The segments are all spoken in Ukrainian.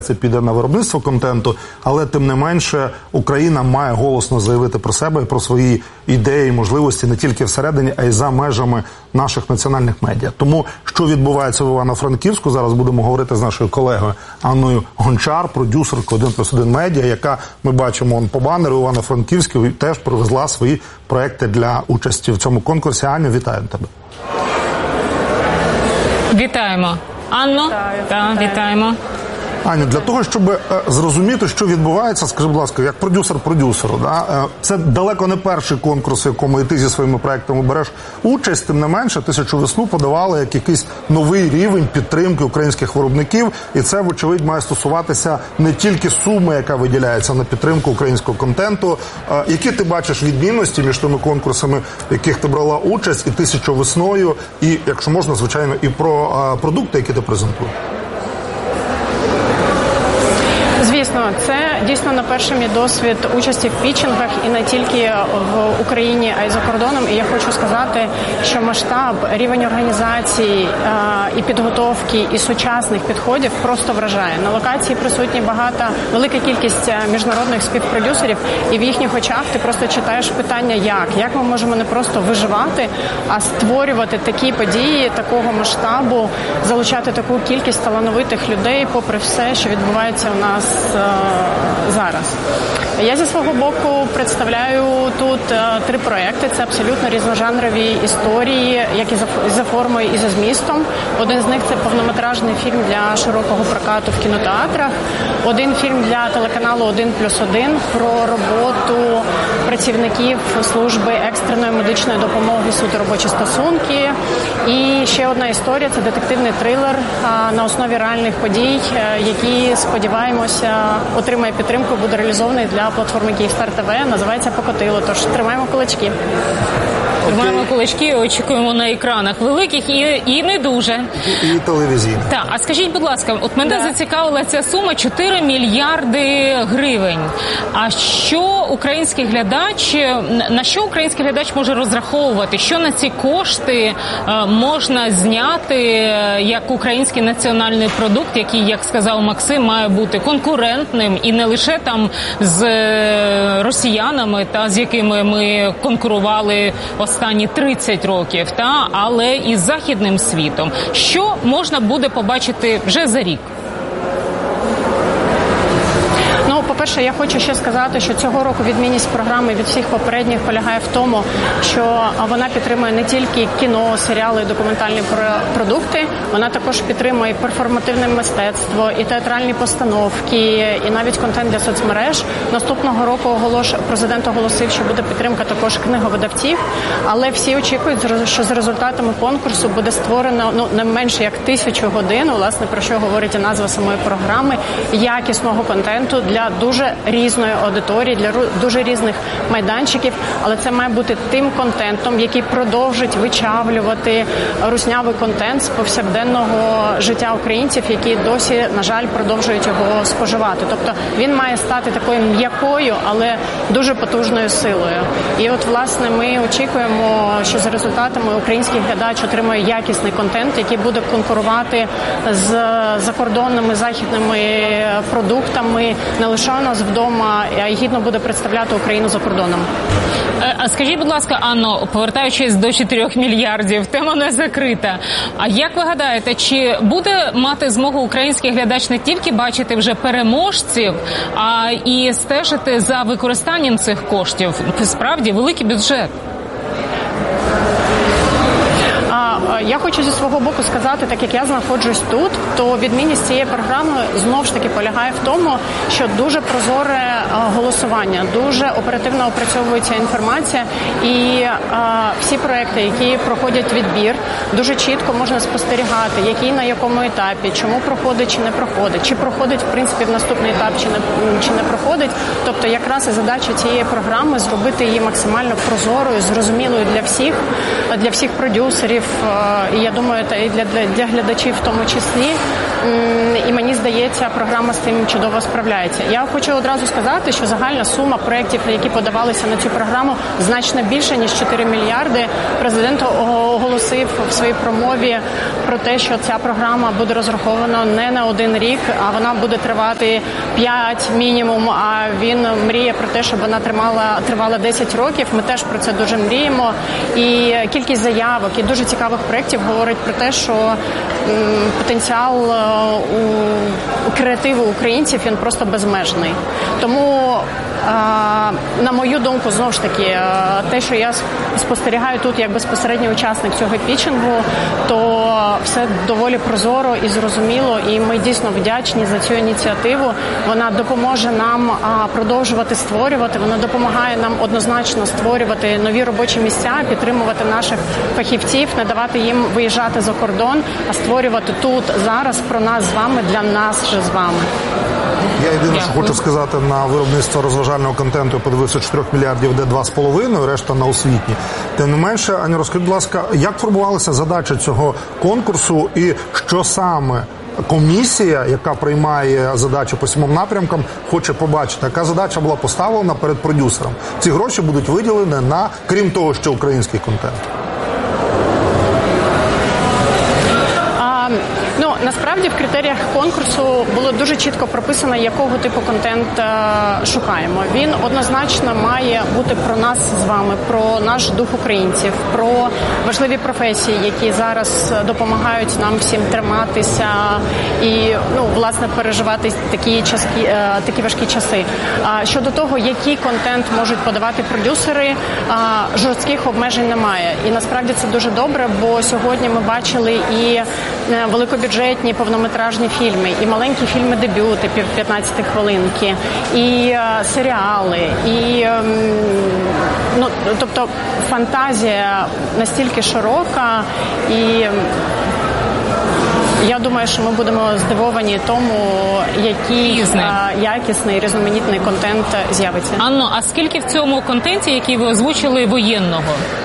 Це піде на виробництво контенту, але тим не менше Україна має голосно заявити про себе і про свої ідеї і можливості не тільки всередині, а й за межами наших національних медіа. Тому, що відбувається в Івано-Франківську, зараз будемо говорити з нашою колегою Анною Гончар, продюсеркою 1+1 медіа, яка, ми бачимо по банеру Івано-Франківську, теж привезла свої проекти для участі в цьому конкурсі. Аню, вітаю тебе. Вітаємо. Анно, вітаємо. Аню, для того, щоб зрозуміти, що відбувається, скажи, будь ласка, як продюсер продюсеру, да? Це далеко не перший конкурс, в якому і ти зі своїми проектами береш участь, тим не менше, «Тисячу весну» подавали як якийсь новий рівень підтримки українських виробників, і це, вочевидь, має стосуватися не тільки суми, яка виділяється на підтримку українського контенту. Які ти бачиш відмінності між тими конкурсами, в яких ти брала участь, і «Тисячу весною», і, якщо можна, звичайно, і про продукти, які ти презентуєш? Звісно, це дійсно на перший мій досвід участі в пітчингах і не тільки в Україні, а й за кордоном. І я хочу сказати, що масштаб, рівень організації і підготовки, і сучасних підходів просто вражає. На локації присутні велика кількість міжнародних співпродюсерів, і в їхніх очах ти просто читаєш питання, як ми можемо не просто виживати, а створювати такі події, такого масштабу, залучати таку кількість талановитих людей, попри все, що відбувається у нас зараз. Я зі свого боку представляю тут 3 проекти. Це абсолютно різножанрові історії, як і за формою, і за змістом. Один з них – це повнометражний фільм для широкого прокату в кінотеатрах. Один фільм для телеканалу 1+1 про роботу працівників служби екстреної медичної допомоги «Суто робочі стосунки». І ще одна історія – це детективний трилер на основі реальних подій, які, сподіваємося, отримає підтримку, буде реалізований для платформи «Київстар ТВ». Називається «Покотило». Тож тримаємо кулачки. Тримаємо кулачки, очікуємо на екранах великих і не дуже. І телевізійних. Так, а скажіть, будь ласка, от мене зацікавила ця сума 4 мільярди гривень. А що український глядач, на що український глядач може розраховувати? Що на ці кошти можна зняти як український національний продукт, який, як сказав Максим, має бути конкурентним і не лише там з росіянами, з якими ми конкурували останні 30 років, але і з західним світом. Що можна буде побачити вже за рік? По-перше, я хочу ще сказати, що цього року відмінність програми від всіх попередніх полягає в тому, що вона підтримує не тільки кіно, серіали, документальні продукти, вона також підтримує перформативне мистецтво, і театральні постановки, і навіть контент для соцмереж. Наступного року президент оголосив, що буде підтримка також книговидавців, але всі очікують, що за результатами конкурсу буде створено не менше як 1000 годин, власне, про що говорить і назва самої програми, якісного контенту для дуже різної аудиторії, для дуже різних майданчиків, але це має бути тим контентом, який продовжить вичавлювати руснявий контент з повсякденного життя українців, які досі, на жаль, продовжують його споживати. Тобто він має стати такою м'якою, але дуже потужною силою. І от, власне, ми очікуємо, що за результатами український глядач отримує якісний контент, який буде конкурувати з закордонними західними продуктами, не лише у нас вдома, а й гідно буде представляти Україну за кордоном. А скажіть, будь ласка, Анно, повертаючись до 4 мільярдів, тема не закрита. А як ви гадаєте, чи буде мати змогу український глядач не тільки бачити вже переможців, а і стежити за використанням цих коштів? Справді, великий бюджет. Я хочу зі свого боку сказати, так як я знаходжусь тут, то відмінність цієї програми знову ж таки полягає в тому, що дуже прозоре голосування, дуже оперативно опрацьовується інформація, і всі проекти, які проходять відбір, дуже чітко можна спостерігати, який на якому етапі, чому проходить чи не проходить, чи проходить в принципі в наступний етап, чи не проходить. Тобто якраз і задача цієї програми зробити її максимально прозорою, зрозумілою для всіх продюсерів, і я думаю, і для глядачів в тому числі, І мені здається, програма з тим чудово справляється. Я хочу одразу сказати, що загальна сума проєктів, які подавалися на цю програму, значно більше, ніж 4 мільярди. Президент оголосив в своїй промові про те, що ця програма буде розрахована не на 1 рік, а вона буде тривати 5 мінімум, а він мріє про те, щоб вона тривала 10 років. Ми теж про це дуже мріємо. І кількість заявок і дуже цікавих проєктів говорить про те, що потенціал у креативу українців, він просто безмежний. Тому, на мою думку, знову ж таки, те, що я спостерігаю тут як безпосередній учасник цього пітчингу, то все доволі прозоро і зрозуміло, і ми дійсно вдячні за цю ініціативу. Вона допоможе нам продовжувати створювати, вона допомагає нам однозначно створювати нові робочі місця, підтримувати наших фахівців, не давати їм виїжджати за кордон, а створювати тут, зараз, про нас з вами, для нас же з вами. Я єдине, що хочу сказати, на виробництво розважального контенту я подивився 4 мільярдів, де 2,5, решта на освітні. Тим не менше, Аню, розкажіть, будь ласка, як формувалася задача цього конкурсу і що саме комісія, яка приймає задачі по 7 напрямкам, хоче побачити? Яка задача була поставлена перед продюсером? Ці гроші будуть виділені на, крім того, що український контент. Насправді в критеріях конкурсу було дуже чітко прописано, якого типу контент шукаємо. Він однозначно має бути про нас з вами, про наш дух українців, про важливі професії, які зараз допомагають нам всім триматися і, власне, переживати такі важкі часи. Щодо того, який контент можуть подавати продюсери, жорстких обмежень немає. І насправді це дуже добре, бо сьогодні ми бачили і великобюджетні повнометражні фільми, і маленькі фільми-дебюти, 15 хвилинки, і серіали, і тобто фантазія настільки широка, і я думаю, що ми будемо здивовані тому, який якісний, різноманітний контент з'явиться. Анно, а скільки в цьому контенті, який ви озвучили, воєнного?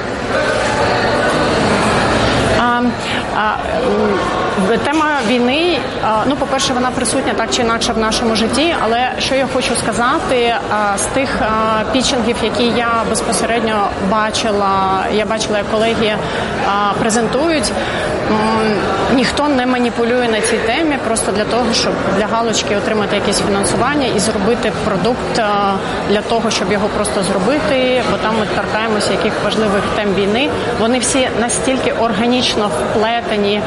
Тема війни, по-перше, вона присутня так чи інакше в нашому житті, але що я хочу сказати, з тих пітчингів, які я безпосередньо бачила, як колеги презентують, ніхто не маніпулює на цій темі просто для того, щоб для галочки отримати якесь фінансування і зробити продукт для того, щоб його просто зробити, бо там ми торкаємося яких важливих тем війни. Вони всі настільки органічно вплетені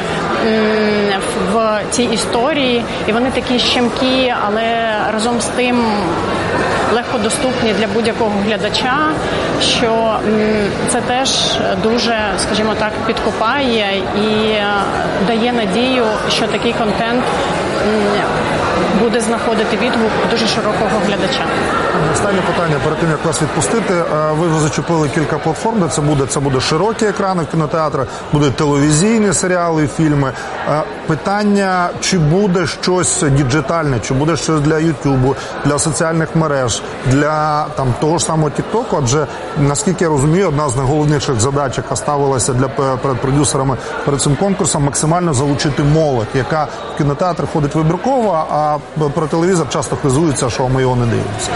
в ці історії, і вони такі щемкі, але разом з тим легкодоступні для будь-якого глядача, що це теж дуже, скажімо так, підкупає і дає надію, що такий контент буде знаходити відгук дуже широкого глядача. Останнє питання перед тим, як вас відпустити. Ви вже зачепили кілька платформ, де це буде широкі екрани в кінотеатрах, будуть телевізійні серіали, фільми. Питання, чи буде щось діджитальне, чи буде щось для Ютубу, для соціальних мереж, для того ж самого Тіктоку, адже, наскільки я розумію, одна з найголовніших задач, яка ставилася перед продюсерами перед цим конкурсом, максимально залучити молодь, яка в кінотеатр ходить вибірково, а про телевізор часто хизується, що ми його не дивимося.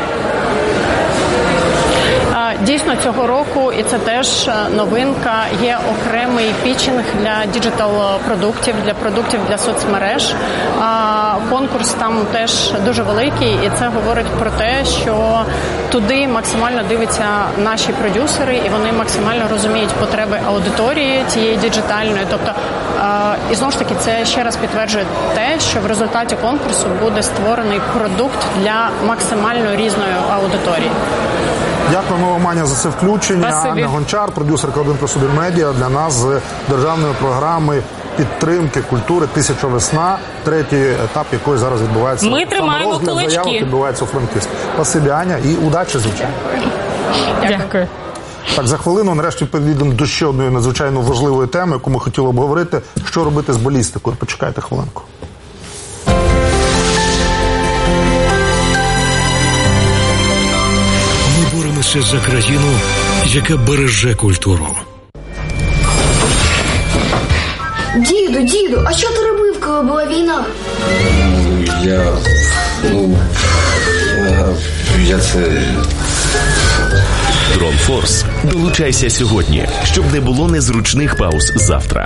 Дійсно, цього року, і це теж новинка, є окремий пітчинг для діджитал-продуктів, для продуктів для соцмереж. Конкурс там теж дуже великий, і це говорить про те, що туди максимально дивляться наші продюсери, і вони максимально розуміють потреби аудиторії цієї діджитальної. Тобто, і знову ж таки, це ще раз підтверджує те, що в результаті конкурсу буде створений продукт для максимально різної аудиторії. Дякуємо вам, Аня, за це включення. Анна Гончар, продюсерка 1+1 Медіа, для нас з державної програми підтримки культури «Тисяча весна», третій етап якої зараз відбувається. Ми тримаємо кулачки. Розгляд заявок відбувається у Франківську. Спасибі, Аня, і удачі, звичайно. Дякую. Так, за хвилину нарешті підійдемо до ще одної надзвичайно важливої теми, яку ми хотіли обговорити. Що робити з балістикою? Почекайте хвилинку. Боремося за країну, яка береже культуру. Діду, а що ти робив, коли коли була війна? Я це... Дронфорс. Долучайся сьогодні, щоб не було незручних пауз завтра.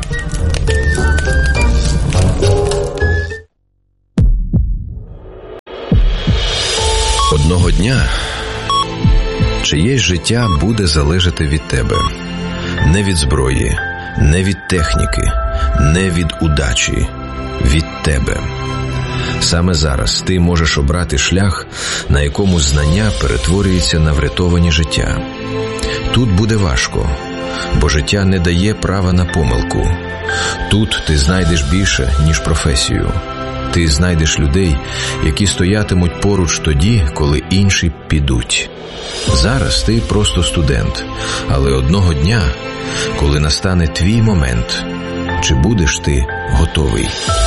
Одного дня чиєсь життя буде залежати від тебе. Не від зброї, не від техніки, не від удачі. Від тебе. Саме зараз ти можеш обрати шлях, на якому знання перетворюється на врятовані життя. Тут буде важко, бо життя не дає права на помилку. Тут ти знайдеш більше, ніж професію. Ти знайдеш людей, які стоятимуть поруч тоді, коли інші підуть. Зараз ти просто студент, але одного дня, коли настане твій момент, чи будеш ти готовий?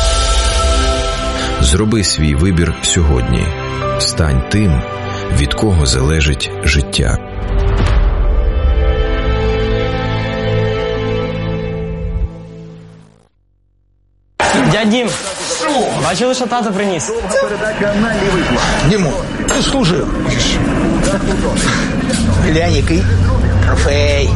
Зроби свій вибір сьогодні. Стань тим, від кого залежить життя. Дядь Дім, бачили, що тато приніс? Діму, ти служив. Глянь, який трофей.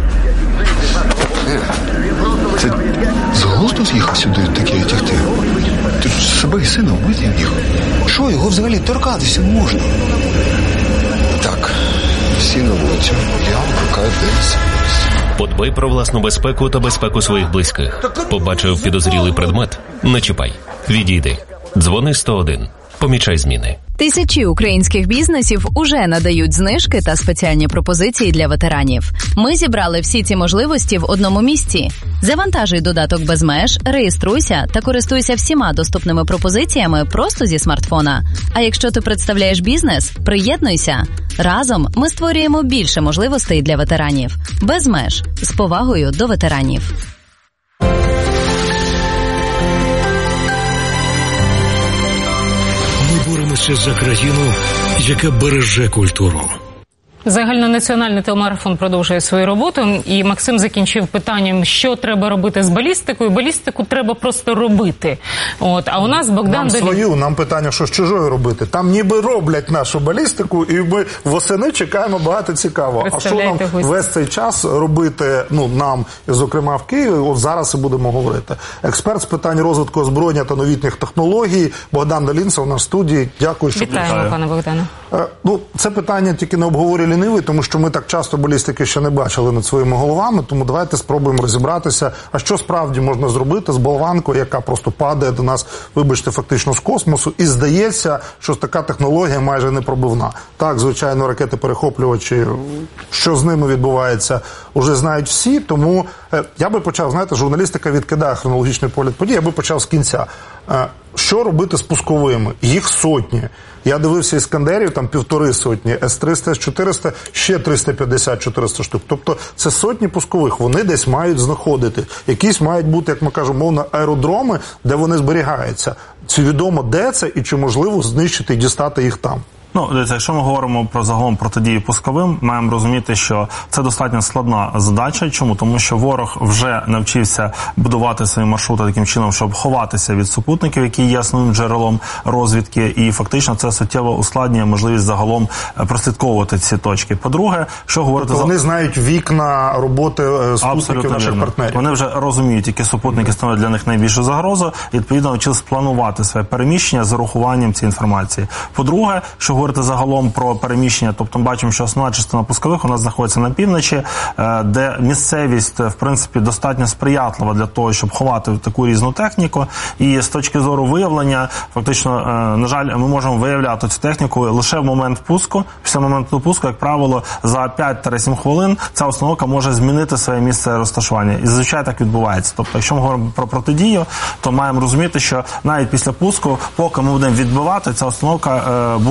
Ти з глузду з'їхав сюди таке тягти? Ти ж себе і сина вбити міг. Що, його взагалі торкатися можна? Так, всі на вулицю. Я викликаю десь. Подбай про власну безпеку та безпеку своїх близьких. Побачив підозрілий предмет? Не чіпай. Відійди. Дзвони 101. Помічай зміни. Тисячі українських бізнесів уже надають знижки та спеціальні пропозиції для ветеранів. Ми зібрали всі ці можливості в одному місці. Завантажуй додаток «Безмеж», реєструйся та користуйся всіма доступними пропозиціями просто зі смартфона. А якщо ти представляєш бізнес, приєднуйся. Разом ми створюємо більше можливостей для ветеранів. «Безмеж» – з повагою до ветеранів. Боремося за країну, яка береже культуру. Загальнонаціональний телемарафон продовжує свою роботу, і Максим закінчив питанням, що треба робити з балістикою. Балістику треба просто робити. А у нас Богдан... Нам питання, що з чужою робити. Там ніби роблять нашу балістику, і ми восени чекаємо багато цікавого. А що нам весь цей час робити, нам, зокрема в Києві, зараз і будемо говорити. Експерт з питань розвитку озброєння та новітніх технологій Богдан Долінцев у нас в студії. Дякую, що прийшли. Вітаємо, пане Богдане. Це питання тільки не обговорює лінивий, тому що ми так часто балістики ще не бачили над своїми головами, тому давайте спробуємо розібратися, а що справді можна зробити з болванкою, яка просто падає до нас, вибачте, фактично з космосу, і здається, що така технологія майже непробивна. Так, звичайно, ракети-перехоплювачі, що з ними відбувається, вже знають всі, тому я би почав, журналістика відкидає хронологічний погляд подій, я би почав з кінця. Що робити з пусковими? Їх сотні. Я дивився «Іскандерів», там 1,5 сотні, С-300, С-400, ще 350-400 штук. Тобто це сотні пускових, вони десь мають знаходити. Якісь мають бути, як ми кажемо, мовно, аеродроми, де вони зберігаються. Чи відомо, де це і чи можливо знищити і дістати їх там? Якщо ми говоримо про загалом протидію пусковим, маємо розуміти, що це достатньо складна задача. Чому? Тому що ворог вже навчився будувати свої маршрути таким чином, щоб ховатися від супутників, які є основним джерелом розвідки, і фактично це суттєво ускладнює можливість загалом прослідковувати ці точки. По-друге, що говорити... Вони знають вікна роботи супутників наших партнерів. Вони вже розуміють, які супутники становлять для них найбільшу загрозу, і відповідно навчились планувати своє переміщення з урахуванням цієї інформації. По-друге, що говорити загалом про переміщення, тобто ми бачимо, що основна частина пускових у нас знаходиться на півночі, де місцевість, в принципі, достатньо сприятлива для того, щоб ховати таку різну техніку, і з точки зору виявлення, фактично, на жаль, ми можемо виявляти цю техніку лише в момент пуску. Після моменту пуску, як правило, за 5-7 хвилин ця установка може змінити своє місце розташування. І зазвичай так відбувається. Тобто, якщо ми говоримо про протидію, то маємо розуміти, що навіть після пуску, поки ми будемо відбивати, ця установка буде вже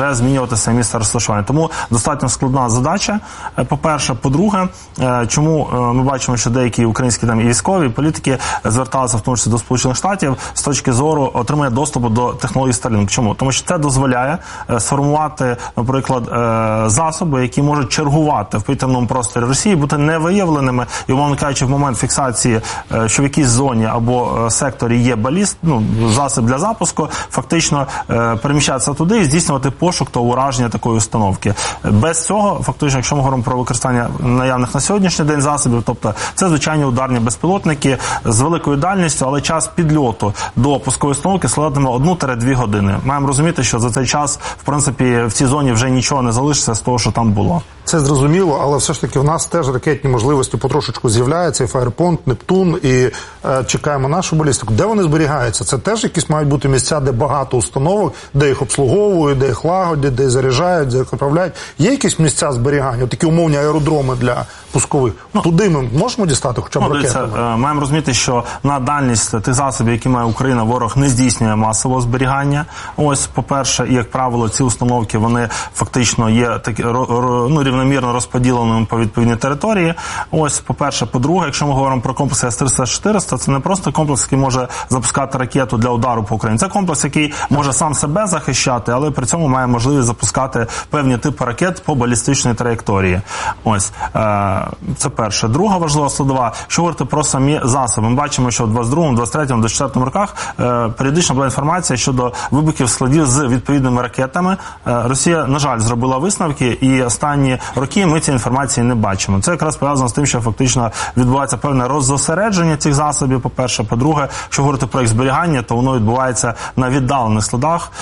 вже змінювати своє місце розташування. Тому достатньо складна задача, по-перше. По-друге, чому ми бачимо, що деякі українські там і військові, і політики зверталися в тому числі до Сполучених Штатів з точки зору отримання доступу до технологій Starlink. Чому? Тому що це дозволяє сформувати, наприклад, засоби, які можуть чергувати в повітряному просторі Росії, бути невиявленими і, умовно кажучи, в момент фіксації, що в якійсь зоні або секторі є засіб для запуску, фактично переміщатися туди і здійснювати пошук та ураження такої установки. Без цього, фактично, якщо ми говоримо про використання наявних на сьогоднішній день засобів, тобто це звичайні ударні безпілотники з великою дальністю, але час підльоту до пускової установки складатиме 1-2 години. Маємо розуміти, що за цей час, в принципі, в цій зоні вже нічого не залишиться з того, що там було. Це зрозуміло, але все ж таки в нас теж ракетні можливості потрошечку з'являються, і Фаєрпонт, Нептун, і чекаємо нашу балістику. Де вони зберігаються? Це теж якісь мають бути місця, де багато установок, де їх обслуговують, де їх лагодять, де їх заряджають, де їх управляють. Є якісь місця зберігання, такі умовні аеродроми для пускових? Туди ми можемо дістати хоча б ракетами? Маємо розуміти, що на дальність тих засобів, які має Україна, ворог не здійснює масового зберігання. Ось, по-перше, і, як правило, ці установки, вони фактично є такі, рівномірно розподіленими по відповідній території. Ось, по-перше. По-друге, якщо ми говоримо про комплекс С-300-400, це не просто комплекс, який може запускати ракету для удару по Україні. Це комплекс, який може сам себе захищати, але при цьому має можливість запускати певні типи ракет по балістичній траєкторії. Ось. Це перше. Друга важлива складова, що говорити про самі засоби. Ми бачимо, що в 22-му, 23-му, 24-му роках періодично була інформація щодо вибухів складів з відповідними ракетами. Росія, на жаль, зробила висновки, і останні роки ми цієї інформації не бачимо. Це якраз пов'язано з тим, що фактично відбувається певне роззосередження цих засобів, по-перше. По-друге, якщо говорити про їх зберігання, то воно відбувається на віддалених складах,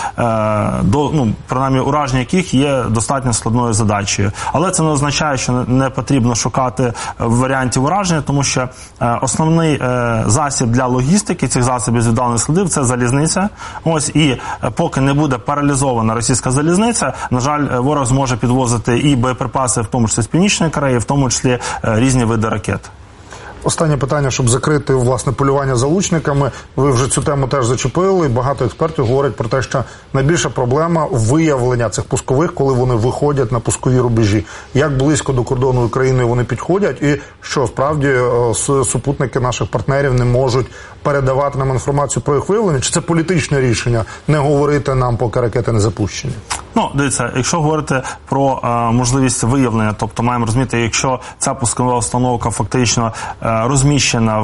принаймні ураження яких є достатньо складною задачею. Але це не означає, що не потрібно шукати варіантів ураження, тому що основний засіб для логістики цих засобів з віддалених складів – це залізниця. Ось, і поки не буде паралізована російська залізниця, на жаль, ворог зможе підвозити і боєприпаси, в тому числі з Північної Кореї, в тому числі різні види ракет. Останнє питання, щоб закрити, власне, полювання за лучниками. Ви вже цю тему теж зачепили. Багато експертів говорять про те, що найбільша проблема – виявлення цих пускових, коли вони виходять на пускові рубежі. Як близько до кордону України вони підходять і що, справді, супутники наших партнерів не можуть передавати нам інформацію про їх виявлення? Чи це політичне рішення не говорити нам, поки ракети не запущені? Дивіться, якщо говорити про можливість виявлення, тобто маємо розуміти, якщо ця пускова установка фактично розміщена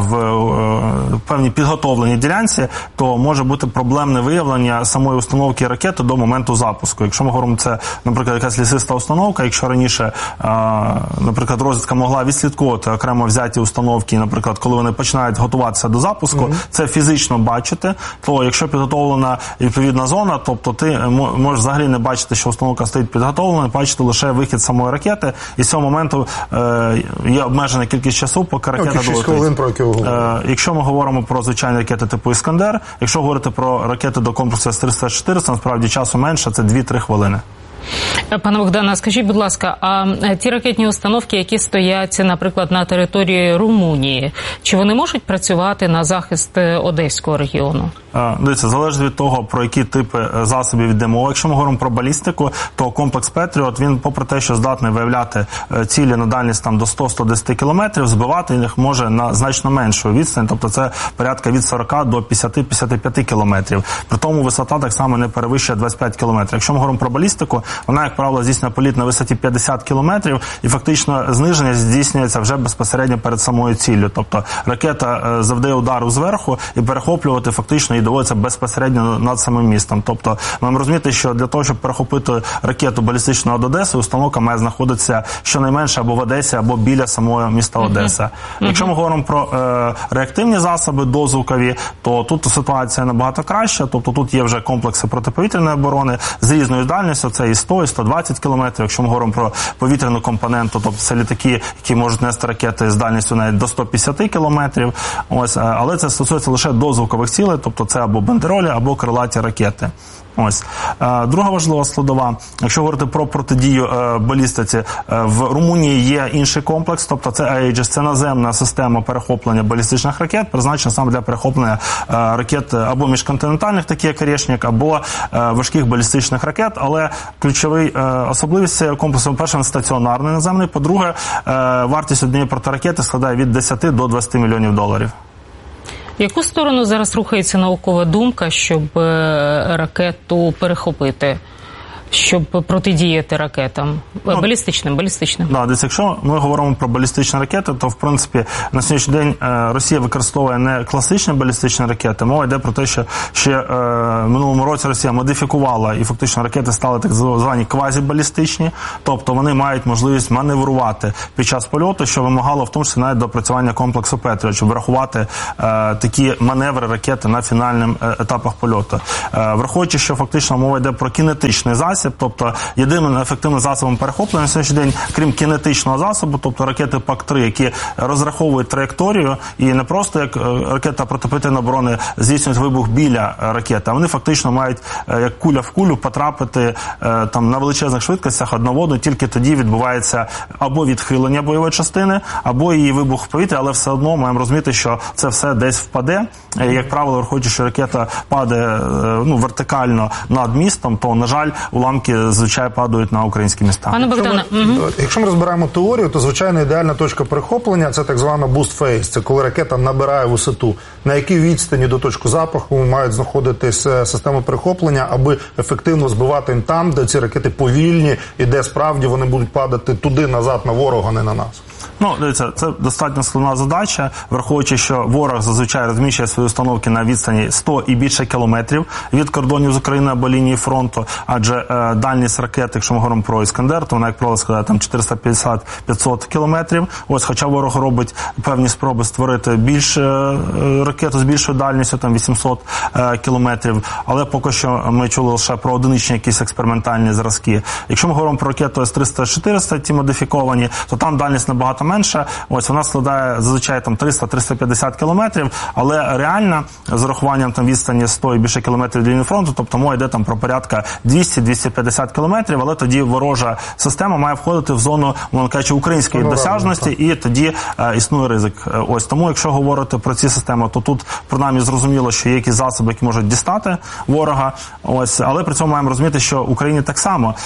в певній підготовленій ділянці, то може бути проблемне виявлення самої установки ракети до моменту запуску. Якщо ми говоримо, це, наприклад, якась лісиста установка, якщо раніше, наприклад, розвідка могла відслідковувати окремо взяті установки, наприклад, коли вони починають готуватися до запуску, це фізично бачити, то якщо підготовлена відповідна зона, тобто ти можеш взагалі не бачити, що установка стоїть підготовлена, бачити лише вихід самої ракети, і з цього моменту є обмежена кількість часу, поки ракета долетить. Якщо ми говоримо про звичайні ракети типу «Іскандер», якщо говорити про ракети до комплексу С-300-400, насправді часу менше, це 2-3 хвилини. Пане Богдане, скажіть, будь ласка, а ті ракетні установки, які стоять, наприклад, на території Румунії, чи вони можуть працювати на захист Одеського регіону? Дивіться, залежить від того, про які типи засобів йде мова. Якщо ми говоримо про балістику, то комплекс «Петріот», він, попри те, що здатний виявляти цілі на дальність там до 100-110 кілометрів, збивати їх може на значно меншу відстань, тобто це порядка від 40 до 50-55 кілометрів. При тому висота так само не перевищує 25 кілометрів. Якщо ми говоримо про балістику, вона, як правило, здійснює політ на висоті 50 кілометрів, і фактично зниження здійснюється вже безпосередньо перед самою ціллю. Тобто ракета завдає удару зверху, і перехоплювати фактично її доводиться безпосередньо над самим містом. Тобто маємо розуміти, що для того, щоб перехопити ракету балістичну над Одесою, установка має знаходитися щонайменше або в Одесі, або біля самого міста Одеса. Якщо ми говоримо про реактивні засоби дозвукові, то тут ситуація набагато краща. Тобто тут є вже комплекси протиповітряної оборони з різною дальністю, це і 100, і 120 кілометрів. Якщо ми говоримо про повітряну компоненту, тобто це літаки, які можуть нести ракети з дальністю навіть до 150 кілометрів. Ось, але це стосується лише дозвукових цілей, тобто це або бандеролі, або крилаті ракети. Ось. Друга важлива складова, якщо говорити про протидію балістиці, в Румунії є інший комплекс, тобто це Aegis, це наземна система перехоплення балістичних ракет, призначена саме для перехоплення ракет або міжконтинентальних, такі як «Орешник», або важких балістичних ракет, але ключовий особливість цього комплексу, по-перше, він стаціонарний наземний, по-друге, вартість однієї протиракети складає від 10 до 20 мільйонів доларів. В яку сторону зараз рухається наукова думка, щоб ракету перехопити, щоб протидіяти ракетам? Балістичним. Да, десь, якщо ми говоримо про балістичні ракети, то, в принципі, на сьогоднішній день Росія використовує не класичні балістичні ракети, мова йде про те, що ще в минулому році Росія модифікувала, і фактично ракети стали так звані квазібалістичні, тобто вони мають можливість маневрувати під час польоту, що вимагало в тому числі навіть допрацювання комплексу Петріот, щоб врахувати такі маневри ракети на фінальних етапах польоту. Враховуючи, що фактично мова йде про кінетичний засіб, тобто єдиним ефективним засобом перехоплення на сьогоднішній день, крім кінетичного засобу, тобто ракети ПАК-3, які розраховують траєкторію і не просто як ракета протиповітряної оборони здійснюють вибух біля ракети, а вони фактично мають як куля в кулю потрапити там на величезних швидкостях одноводно, тільки тоді відбувається або відхилення бойової частини, або її вибух в повітря, але все одно маємо розуміти, що це все десь впаде. І, як правило, виходячи, що ракета падає вертикально над містом, то, на жаль, уламки зазвичай падають на українські міста. Пане Богдане, якщо ми розбираємо теорію, то, звичайно, ідеальна точка перехоплення – це так звана boost phase. Це коли ракета набирає висоту. На якій відстані до точки запаху мають знаходитись системи перехоплення, аби ефективно збивати там, де ці ракети повільні і де справді вони будуть падати туди-назад на ворога, а не на нас? Ну, дивіться, це достатньо складна задача, враховуючи, що ворог зазвичай розміщує свої установки на відстані 100 і більше кілометрів від кордонів з України або лінії фронту, адже дальність ракет, якщо ми говоримо про «Іскандер», то вона, як правило, складає там 450-500 кілометрів. Ось, хоча ворог робить певні спроби створити більше ракету з більшою дальністю, там 800 кілометрів, але поки що ми чули лише про одиничні якісь експериментальні зразки. Якщо ми говоримо про ракету С-300-400, ті модифіковані, то там дальність набагато менша. Ось вона складає зазвичай там 300-350 кілометрів, але реально з урахуванням там відстані 100 і більше кілометрів від лінії фронту, тобто мова йде там про порядка 200-250 кілометрів, але тоді ворожа система має входити в зону, можна кажучи, української досяжності, і тоді існує ризик. Ось тому, якщо говорити про ці системи, то тут принаймні зрозуміло, що є якісь засоби, які можуть дістати ворога. Ось, але при цьому маємо розуміти, що в Україні так само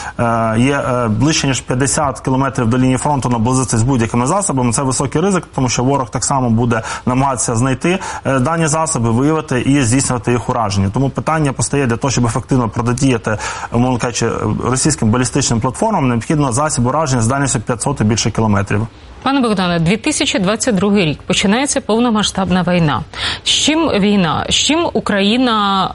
є ближче ніж 50 кілометрів до лінії фронту наблизитись з будь-якими засобами. Це високий ризик, тому що ворог так само буде намагатися знайти дані засоби, виявити і здійснювати їх ураження. Тому питання постає для того, щоб ефективно протидіяти, мовно кажучи, російським балістичним платформам, необхідно засіб ураження з дальністю 500 і більше кілометрів. Пане Богдане, 2022 рік починається повномасштабна війна. З чим війна? З чим Україна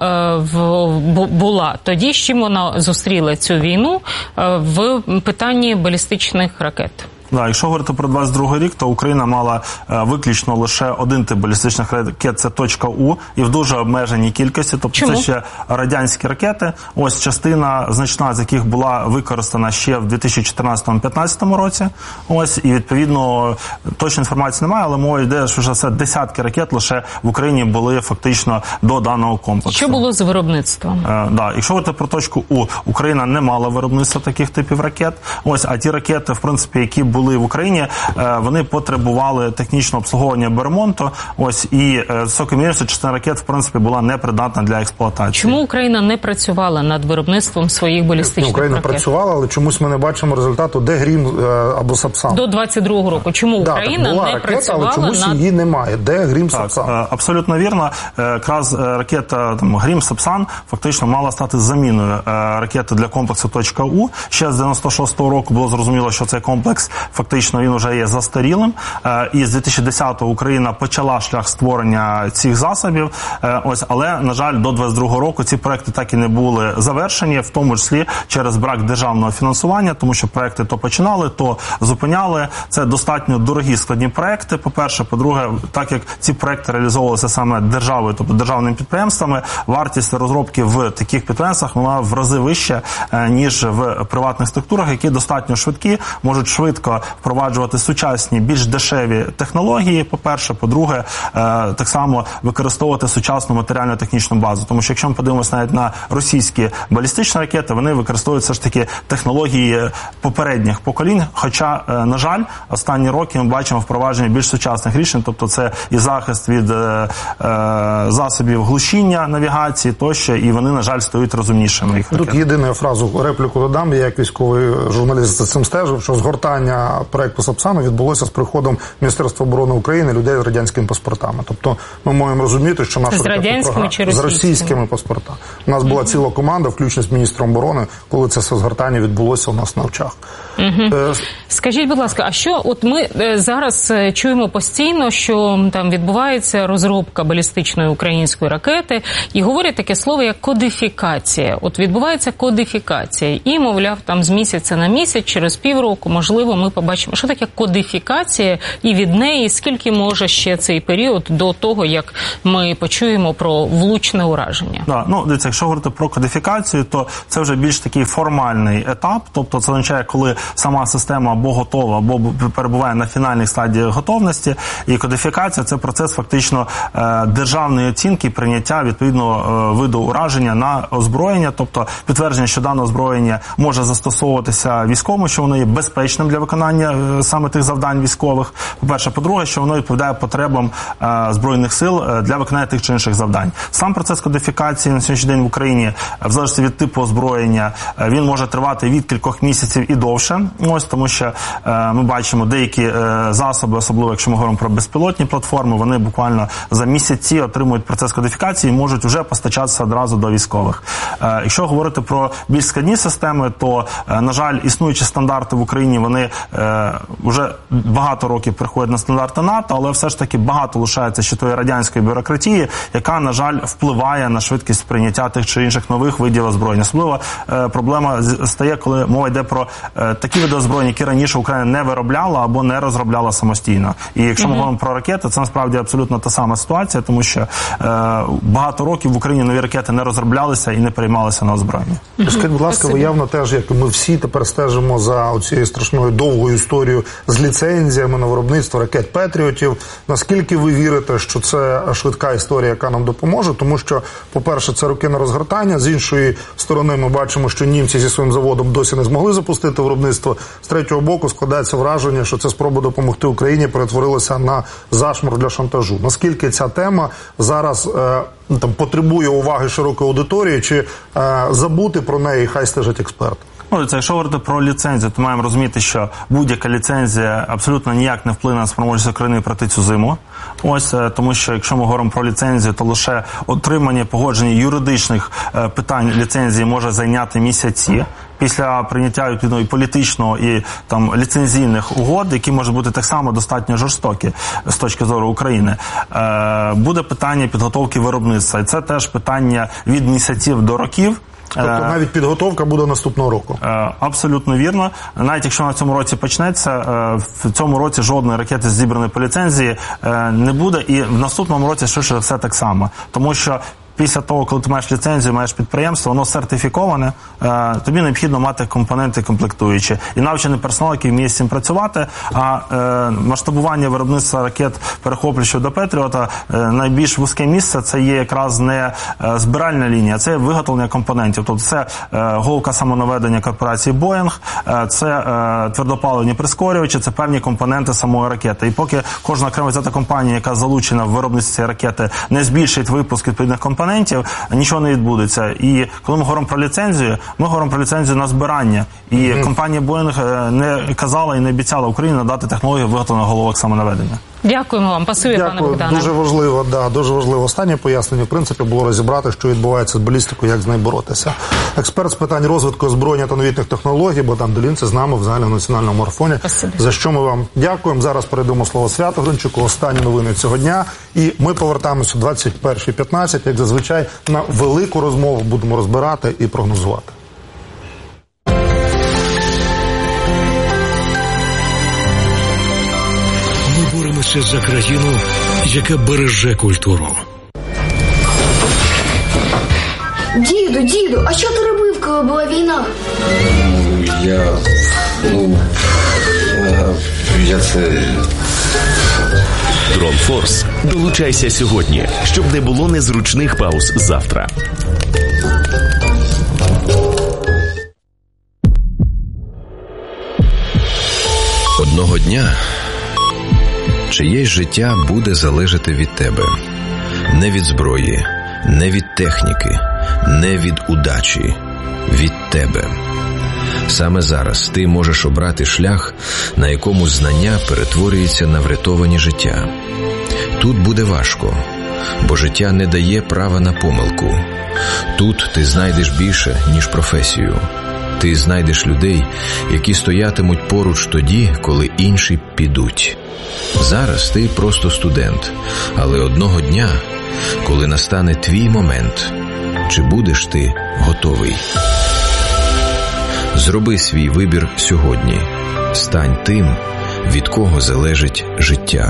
була тоді? З чим вона зустріла цю війну в питанні балістичних ракет? Да, якщо говорити про 22 рік, то Україна мала виключно лише один тип балістичних ракет – це .У, і в дуже обмеженій кількості. Тобто Чому? Це ще радянські ракети. Ось частина значна з яких була використана ще в 2014-2015 році. Ось, і відповідно точної інформації немає, але мова йде, що вже десятки ракет лише в Україні були фактично до даного комплексу. Що було з виробництвом? Да, якщо говорити про .У, Україна не мала виробництва таких типів ракет. Ось, а ті ракети, в принципі, які були в Україні, вони потребували технічного обслуговування або ремонту. Ось, і високою мірою частина ракет, в принципі, була непридатна для експлуатації. Чому Україна не працювала над виробництвом своїх балістичних Україна ракет? працювала, але чомусь ми не бачимо результату, де Грім або Сапсан. До 22-го року. Чому Україна була не ракета, працювала але чомусь над... її немає. Де Грім, Сапсан? Абсолютно вірно. Якраз ракета Грім, Сапсан фактично мала стати заміною ракети для комплексу .У. Ще з 96-го року було зрозуміло, що цей комплекс фактично він вже є застарілим. І з 2010-го Україна почала шлях створення цих засобів. Ось, але, на жаль, до 22-го року ці проекти так і не були завершені, в тому числі через брак державного фінансування, тому що проекти то починали, то зупиняли. Це достатньо дорогі складні проекти, по-перше. По-друге, так як ці проекти реалізовувалися саме державою, тобто державними підприємствами, вартість розробки в таких підприємствах вона в рази вища, ніж в приватних структурах, які достатньо швидкі, можуть швидко тобто впроваджувати сучасні, більш дешеві технології, по-перше, по-друге, так само використовувати сучасну матеріально-технічну базу. Тому що якщо ми подивимося навіть на російські балістичні ракети, вони використовують все ж таки технології попередніх поколінь, хоча, на жаль, останні роки ми бачимо впровадження більш сучасних рішень, тобто це і захист від засобів глушіння, навігації тощо, і вони, на жаль, стають розумнішими. Тут єдину фразу, репліку додам, я як військовий журналіст за цим стежив, що згортання проекту Сапсану відбулося з приходом Міністерства оборони України людей з радянськими паспортами. Тобто ми можемо розуміти, що наша радянськими чи з російськими паспортами. У нас була ціла команда, включно з міністром оборони, коли це все згортання відбулося у нас на очах. Скажіть, будь ласка, а що, от ми зараз чуємо постійно, що там відбувається розробка балістичної української ракети, і говорять таке слово, як кодифікація. От відбувається кодифікація, і, мовляв, там з місяця на місяць, через півроку, можливо, ми побачимо, що таке кодифікація, і від неї скільки може ще цей період до того, як ми почуємо про влучне ураження? Да, ну, дивіться, якщо говорити про кодифікацію, то це вже більш такий формальний етап, тобто це означає, коли сама система або готова, або перебуває на фінальних стадіях готовності, і кодифікація – це процес фактично державної оцінки, прийняття відповідного виду ураження на озброєння, тобто підтвердження, що дане озброєння може застосовуватися військовому, що воно є безпечним для виконання саме тих завдань військових, по-перше. По-друге, що воно відповідає потребам Збройних сил для виконання тих чи інших завдань. Сам процес кодифікації на сьогоднішній день в Україні, в залежності від типу озброєння, він може тривати від кількох місяців і довше. Ось, тому що ми бачимо деякі засоби, особливо якщо ми говоримо про безпілотні платформи, вони буквально за місяці отримують процес кодифікації і можуть вже постачатися одразу до військових. Якщо говорити про більш складні системи, то, на жаль, існуючі стандарти в Україні, вони вже багато років приходять на стандарти НАТО, але все ж таки багато лишається ще тої радянської бюрократії, яка, на жаль, впливає на швидкість прийняття тих чи інших нових видів озброєння. Особливо проблема стає, коли мова йде про такі види озброєння, які раніше Україна не виробляла або не розробляла самостійно. І якщо ми говоримо про ракети, це насправді абсолютно та сама ситуація, тому що багато років в Україні нові ракети не розроблялися і не приймалися на озброєння. Скажіть, будь ласка, ви явно теж, як і ми всі, тепер стежимо за цією страшною довгою історією з ліцензіями на виробництво ракет Петріотів. Наскільки ви вірите, що це швидка історія, яка нам допоможе? Тому що, по-перше, це роки на розгортання, з іншої сторони ми бачимо, що німці зі своїм заводом досі не змогли запустити виробництво. З третього боку складається враження, що ця спроба допомогти Україні перетворилася на зашморг для шантажу. Наскільки ця тема зараз потребує уваги широкої аудиторії, чи забути про неї, хай стежать експерти? Якщо говорити про ліцензію, то маємо розуміти, що будь-яка ліцензія абсолютно ніяк не вплине на спроможність України пройти цю зиму. Ось, тому що якщо ми говоримо про ліцензію, то лише отримання, погодження юридичних питань ліцензії може зайняти місяці. Після прийняття відповідно і політичного, і там ліцензійних угод, які можуть бути так само достатньо жорстокі з точки зору України, буде питання підготовки виробництва. І це теж питання від місяців до років. Тобто навіть підготовка буде наступного року? Абсолютно вірно. Навіть якщо на цьому році почнеться, в цьому році жодної ракети зібраної по ліцензії не буде, і в наступному році швидше все так само. Тому що після того, коли ти маєш ліцензію, маєш підприємство, воно сертифіковане, тобі необхідно мати компоненти комплектуючі. І навчений персонал, який вміє з цим працювати, а масштабування виробництва ракет, перехоплюючи до Петріота, найбільш вузьке місце – це є якраз не збиральна лінія, це виготовлення компонентів. Тобто це голка самонаведення корпорації Boeing, це твердопаливні прискорювачі, це певні компоненти самої ракети. І поки кожна окрема взята компанія, яка залучена в виробництві цієї ракети, не збільшить випуск відповідних компонентів, нічого не відбудеться. І коли ми говоримо про ліцензію, ми говоримо про ліцензію на збирання. І компанія Boeing не казала і не обіцяла Україні надати технологію виготовлення головок самонаведення. Дякуємо вам. Пасує, пане Богдане. Дуже важливо, дуже важливо. Останнє пояснення, в принципі, було розібрати, що відбувається з балістикою, як з нею боротися. Експерт з питань розвитку озброєння та новітніх технологій Богдан Долінце з нами в загальнонаціональному марафоні. Спасибо. За що ми вам дякуємо. Зараз передамо слово Святу Гринчуку. Останні новини цього дня. І ми повертаємося о 21:15, як зазвичай, на велику розмову будемо розбирати і прогнозувати. Боремося за країну, яка береже культуру. Діду, а що ти робив, коли була війна? Я це... Дронфорс. Долучайся сьогодні, щоб не було незручних пауз завтра. Одного дня чиєсь життя буде залежати від тебе. Не від зброї, не від техніки, не від удачі. Від тебе. Саме зараз ти можеш обрати шлях, на якому знання перетворюється на врятовані життя. Тут буде важко, бо життя не дає права на помилку. Тут ти знайдеш більше, ніж професію. Ти знайдеш людей, які стоятимуть поруч тоді, коли інші підуть. Зараз ти просто студент, але одного дня, коли настане твій момент, чи будеш ти готовий? Зроби свій вибір сьогодні. Стань тим, від кого залежить життя.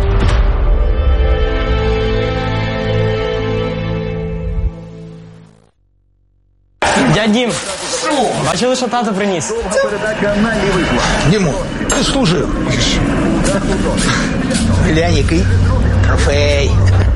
Дядь Дім, бачили, що тато приніс? Дімон, ти служив. Глянь, який трофей.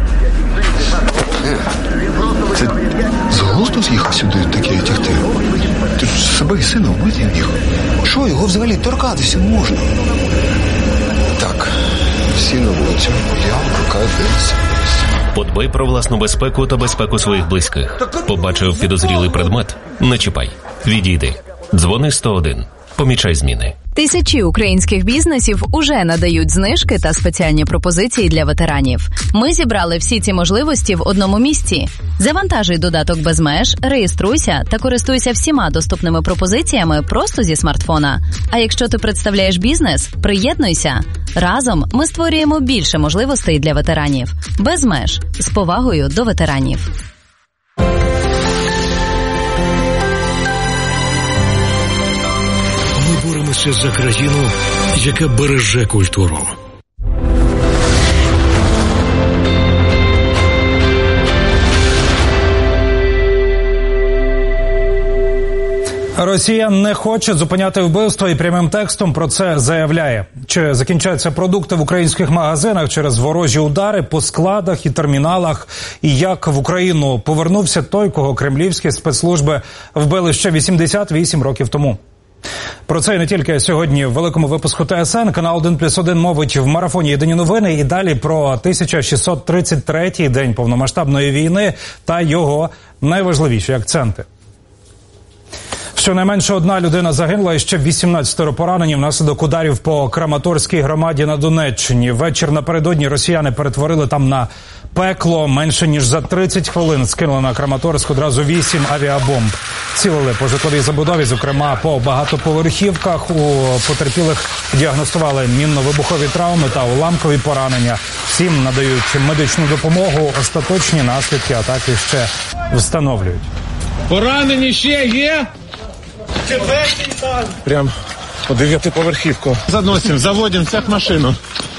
Ти з глузду з'їхав сюди таке тягти? Ти ж себе і сина вбити міг. Що, його взагалі торкатися не можна? Так, всі на вулицю, я в руках дивиться. Подбай про власну безпеку та безпеку своїх близьких. Побачив підозрілий предмет? Не чіпай. Відійди. Дзвони 101. Помічай зміни. Тисячі українських бізнесів уже надають знижки та спеціальні пропозиції для ветеранів. Ми зібрали всі ці можливості в одному місці. Завантажуй додаток «Безмеж», реєструйся та користуйся всіма доступними пропозиціями просто зі смартфона. А якщо ти представляєш бізнес, приєднуйся. Разом ми створюємо більше можливостей для ветеранів. «Безмеж» – з повагою до ветеранів. Боремося за країну, яка береже культуру. Росія не хоче зупиняти вбивства і прямим текстом про це заявляє. Чи закінчаються продукти в українських магазинах через ворожі удари по складах і терміналах? І як в Україну повернувся той, кого кремлівські спецслужби вбили ще 88 років тому? Про це і не тільки сьогодні в великому випуску ТСН. Канал 1+1 мовить в марафоні «Єдині новини». І далі про 1633-й день повномасштабної війни та його найважливіші акценти. Щонайменше одна людина загинула і ще 18 поранені внаслідок ударів по Краматорській громаді на Донеччині. Вечір напередодні росіяни перетворили там на пекло. Менше ніж за 30 хвилин скинули на Краматорськ одразу 8 авіабомб. Цілили по житловій забудові, зокрема по багатоповерхівках. У потерпілих діагностували мінно-вибухові травми та уламкові поранення. Всім надають медичну допомогу. Остаточні наслідки атаки ще встановлюють. Поранені ще є? Прям по 9-поверхівку. Заносимо, заводимо всіх машину.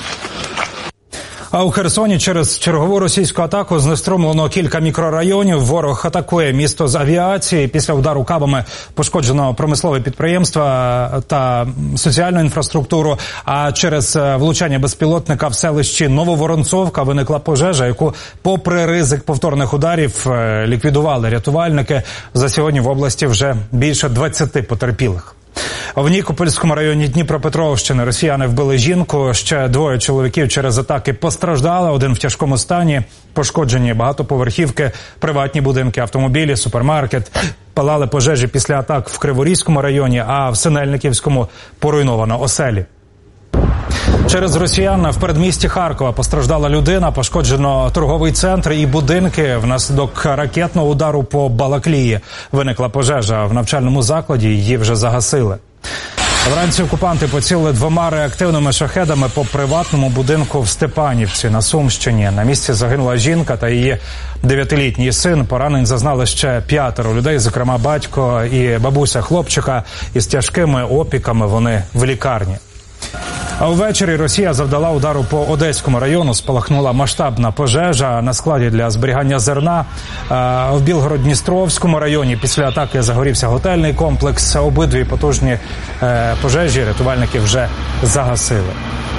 А у Херсоні через чергову російську атаку знеструмлено кілька мікрорайонів. Ворог атакує місто з авіації. Після удару кабами пошкоджено промислове підприємства та соціальну інфраструктуру. А через влучання безпілотника в селищі Нововоронцовка виникла пожежа, яку попри ризик повторних ударів ліквідували рятувальники. За сьогодні в області вже більше 20 потерпілих. В Нікопольському районі Дніпропетровщини росіяни вбили жінку. Ще 2 чоловіків через атаки постраждали. Один в тяжкому стані. Пошкоджені багатоповерхівки, приватні будинки, автомобілі, супермаркет. Палали пожежі після атак в Криворізькому районі, а в Синельниківському поруйновано оселі. Через росіян в передмісті Харкова постраждала людина, пошкоджено торговий центр і будинки. Внаслідок ракетного удару по Балаклії виникла пожежа. В навчальному закладі її вже загасили. Вранці окупанти поцілили 2 реактивними шахедами по приватному будинку в Степанівці на Сумщині. На місці загинула жінка та її 9-літній син. Поранень зазнали ще 5 людей, зокрема батько і бабуся хлопчика. Із тяжкими опіками вони в лікарні. А ввечері Росія завдала удару по Одеському району. Спалахнула масштабна пожежа на складі для зберігання зерна. В Білгород-Дністровському районі після атаки загорівся готельний комплекс. Обидві потужні пожежі рятувальники вже загасили.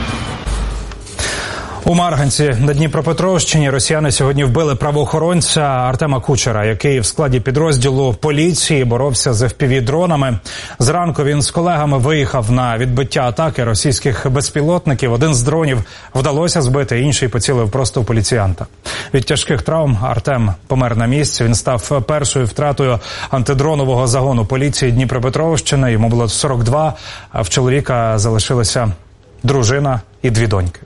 У Марганці на Дніпропетровщині росіяни сьогодні вбили правоохоронця Артема Кучера, який в складі підрозділу поліції боровся з FPV-дронами. Зранку він з колегами виїхав на відбиття атаки російських безпілотників. Один з дронів вдалося збити, інший поцілив просто в поліціянта. Від тяжких травм Артем помер на місці. Він став першою втратою антидронового загону поліції Дніпропетровщини. Йому було 42, а в чоловіка залишилася дружина і 2 доньки.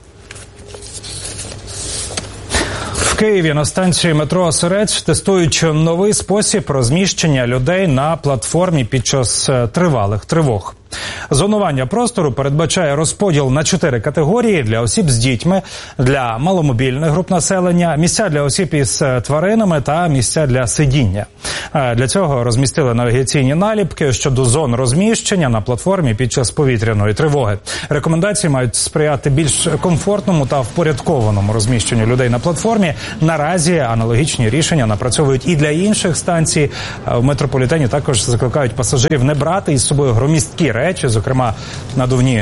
В Києві на станції метро «Осирець» тестують новий спосіб розміщення людей на платформі під час тривалих тривог. Зонування простору передбачає розподіл на 4 категорії: для осіб з дітьми, для маломобільних груп населення, місця для осіб із тваринами та місця для сидіння. Для цього розмістили навігаційні наліпки щодо зон розміщення на платформі під час повітряної тривоги. Рекомендації мають сприяти більш комфортному та впорядкованому розміщенню людей на платформі. Наразі аналогічні рішення напрацьовують і для інших станцій. В метрополітені також закликають пасажирів не брати із собою громісткі речі, зокрема надувні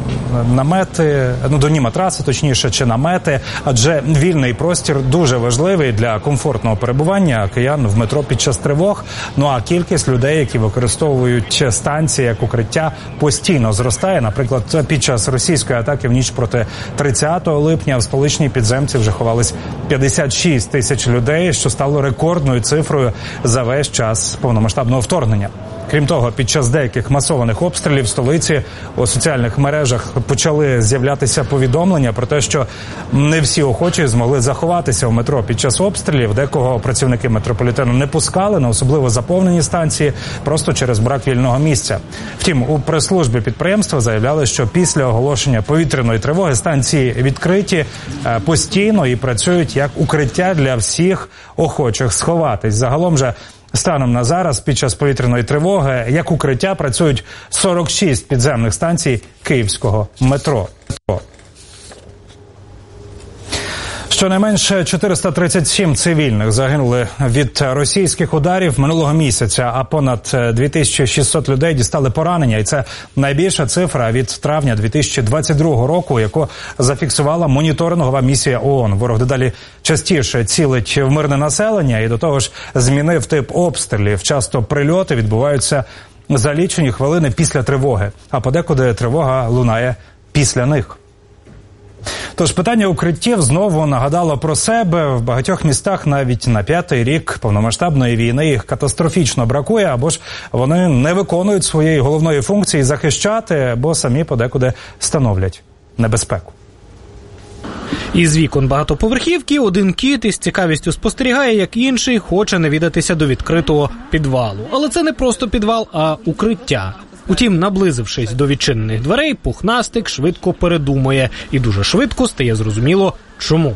матраси, точніше, чи намети, адже вільний простір дуже важливий для комфортного перебування киян в метро під час тривог. Ну а кількість людей, які використовують станції як укриття, постійно зростає. Наприклад, під час російської атаки в ніч проти 30 липня в столичній підземці вже ховались 56 тисяч людей, що стало рекордною цифрою за весь час повномасштабного вторгнення. Крім того, під час деяких масованих обстрілів в столиці у соціальних мережах почали з'являтися повідомлення про те, що не всі охочі змогли заховатися в метро під час обстрілів. Декого працівники метрополітену не пускали на особливо заповнені станції просто через брак вільного місця. Втім, у прес-службі підприємства заявляли, що після оголошення повітряної тривоги станції відкриті постійно і працюють як укриття для всіх охочих сховатись. Загалом же станом на зараз, під час повітряної тривоги, як укриття працюють 46 підземних станцій київського метро. Щонайменше 437 цивільних загинули від російських ударів минулого місяця, а понад 2600 людей дістали поранення. І це найбільша цифра від травня 2022 року, яку зафіксувала моніторингова місія ООН. Ворог дедалі частіше цілить в мирне населення і до того ж змінив тип обстрілів. Часто прильоти відбуваються за лічені хвилини після тривоги, а подекуди тривога лунає після них. Тож питання укриттів знову нагадало про себе. В багатьох містах навіть на 5-й рік повномасштабної війни їх катастрофічно бракує, або ж вони не виконують своєї головної функції захищати, або самі подекуди становлять небезпеку. Із вікон багатоповерхівки один кіт із цікавістю спостерігає, як інший хоче навідатися до відкритого підвалу. Але це не просто підвал, а укриття. Утім, наблизившись до відчинених дверей, пухнастик швидко передумує. І дуже швидко стає зрозуміло, чому.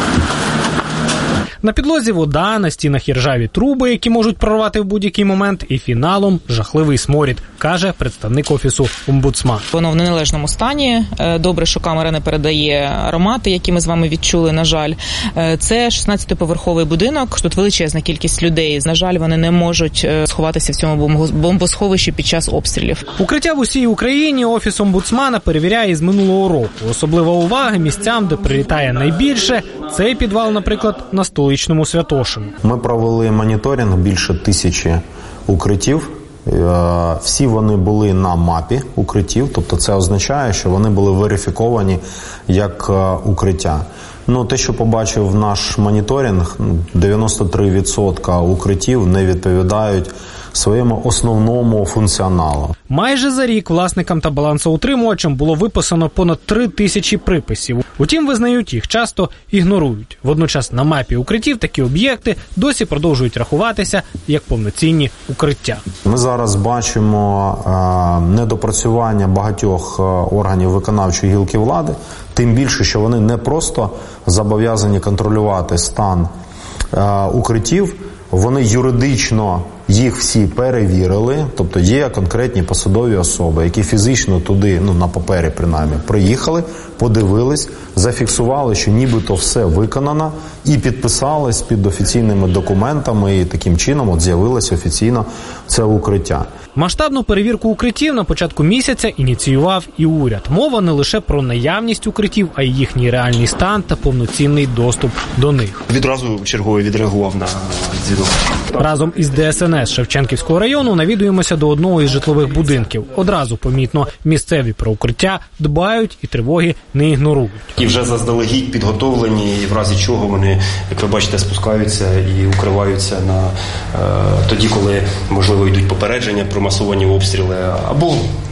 На підлозі вода, на стінах іржаві труби, які можуть прорвати в будь-який момент, і фіналом жахливий сморід, каже представник Офісу омбудсмана. Воно в неналежному стані. Добре, що камера не передає аромати, які ми з вами відчули, на жаль. Це 16-поверховий будинок, тут величезна кількість людей. На жаль, вони не можуть сховатися в цьому бомбосховищі під час обстрілів. Укриття в усій Україні Офіс омбудсмана перевіряє з минулого року. Особлива увага місцям, де прилітає найбільше. Цей підвал, наприклад, на столичному Святошину. Ми провели моніторинг більше 1000 укриттів. Всі вони були на мапі укриттів, тобто це означає, що вони були верифіковані як укриття. Те, що побачив наш моніторинг, 93% укриттів не відповідають своєму основному функціоналу. Майже за рік власникам та балансоутримувачам було виписано понад 3000 приписів. Утім, визнають, їх часто ігнорують. Водночас на мапі укриттів такі об'єкти досі продовжують рахуватися як повноцінні укриття. Ми зараз бачимо недопрацювання багатьох органів виконавчої гілки влади, тим більше, що вони не просто зобов'язані контролювати стан укриттів, вони юридично їх всі перевірили, тобто є конкретні посадові особи, які фізично туди, на папері принаймні, приїхали, подивились, зафіксували, що нібито все виконано, і підписались під офіційними документами, і таким чином з'явилось офіційно це укриття. Масштабну перевірку укриттів на початку місяця ініціював і уряд. Мова не лише про наявність укриттів, а й їхній реальний стан та повноцінний доступ до них. Відразу черговий відреагував на дзвінок. Разом із ДСНС Шевченківського району навідуємося до одного із житлових будинків. Одразу помітно, місцеві про укриття дбають і тривоги не ігнорують. І вже заздалегідь підготовлені, і в разі чого вони, як ви бачите, спускаються і укриваються тоді, коли, можливо, йдуть попередження про масовані обстріли, або